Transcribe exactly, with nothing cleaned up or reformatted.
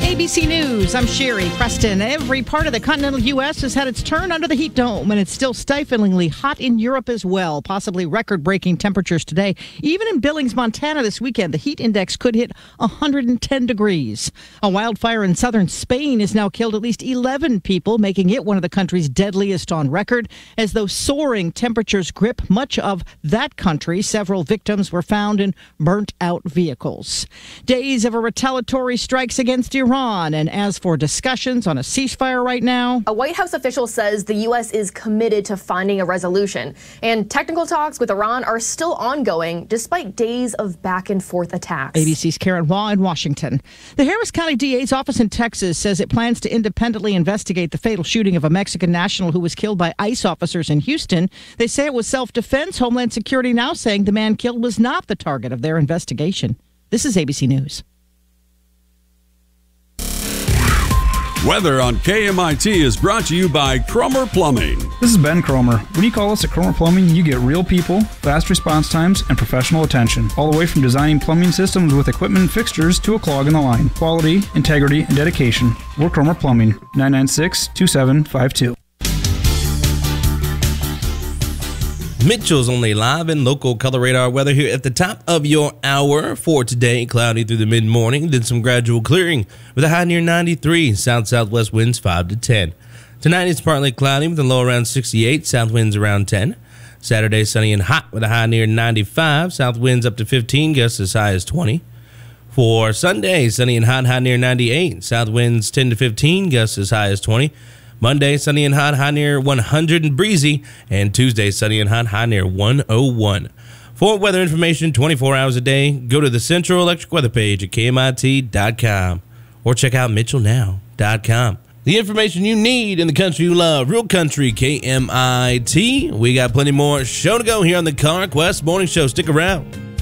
A B C News, I'm Sherry Preston. Every part of the continental U S has had its turn under the heat dome, and it's still stiflingly hot in Europe as well, possibly record-breaking temperatures today. Even in Billings, Montana this weekend, the heat index could hit one hundred ten degrees. A wildfire in southern Spain has now killed at least eleven people, making it one of the country's deadliest on record. As those soaring temperatures grip much of that country, several victims were found in burnt-out vehicles. Days of a retaliatory strikes against Iran. And as for discussions on a ceasefire right now, a White House official says the U S is committed to finding a resolution. And technical talks with Iran are still ongoing despite days of back and forth attacks. A B C's Karen Waugh in Washington. The Harris County D A's office in Texas says it plans to independently investigate the fatal shooting of a Mexican national who was killed by ICE officers in Houston. They say it was self-defense. Homeland Security now saying the man killed was not the target of their investigation. This is A B C News. Weather on K M I T is brought to you by Cromer Plumbing. This is Ben Cromer. When you call us at Cromer Plumbing, you get real people, fast response times, and professional attention. All the way from designing plumbing systems with equipment and fixtures to a clog in the line. Quality, integrity, and dedication. We're Cromer Plumbing. nine nine six, two seven five two. Mitchell's only live and local color radar weather here at the top of your hour for today. Cloudy through the mid-morning, then some gradual clearing with a high near ninety-three. South-southwest winds five to ten. Tonight it's partly cloudy with a low around sixty-eight. South winds around ten. Saturday sunny and hot with a high near ninety-five. South winds up to fifteen, gusts as high as twenty. For Sunday, sunny and hot, high near ninety-eight. South winds ten to fifteen, gusts as high as twenty. Monday, sunny and hot, high near one hundred and breezy. And Tuesday, sunny and hot, high near one oh one. For weather information twenty-four hours a day, go to the Central Electric Weather page at K M I T dot com or check out Mitchell Now dot com. The information you need in the country you love, real country, K M I T. We got plenty more show to go here on the CarQuest Morning Show. Stick around.